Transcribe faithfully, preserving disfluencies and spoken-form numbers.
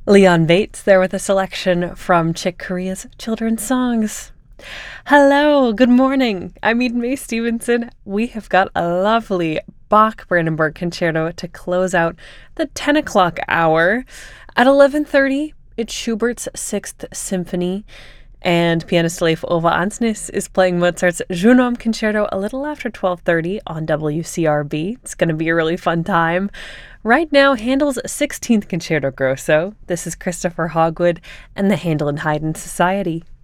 Leon Bates there with a selection from Chick Corea's children's songs. Hello, good morning. I'm Eden Mae Stevenson. We have got a lovely Bach Brandenburg Concerto to close out the ten o'clock hour. At eleven thirty, it's Schubert's Sixth Symphony, and pianist Leif Ove Andsnes is playing Mozart's Junon Concerto a little after twelve thirty on W C R B. It's going to be a really fun time. Right now, Handel's sixteenth Concerto Grosso. This is Christopher Hogwood and the Handel and Haydn Society.